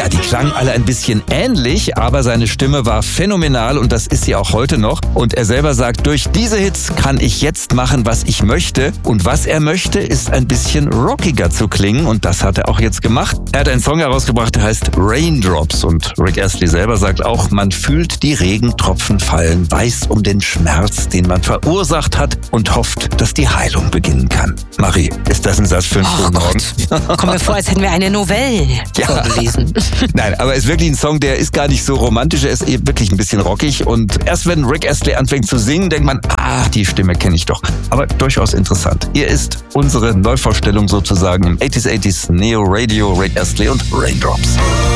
Ja, die klangen alle ein bisschen ähnlich, aber seine Stimme war phänomenal und das ist sie auch heute noch. Und er selber sagt, durch diese Hits kann ich jetzt machen, was ich möchte. Und was er möchte, ist ein bisschen rockiger zu klingen und das hat er auch jetzt gemacht. Er hat einen Song herausgebracht, der heißt Raindrops und Rick Astley selber sagt auch, man fühlt die Regentropfen fallen, weiß um den Schmerz, den man verursacht hat und hofft, dass die Heilung beginnen kann. Marie, ist das ein Satz für einen frühen Morgen? Kommt mir vor, als hätten wir eine Novelle vorgelesen. Nein, aber es ist wirklich ein Song, der ist gar nicht so romantisch, er ist eben wirklich ein bisschen rockig und erst wenn Rick Astley anfängt zu singen, denkt man, die Stimme kenne ich doch. Aber durchaus interessant. Hier ist unsere Neuvorstellung sozusagen im 80s Neo Radio, Rick Astley und Raindrops.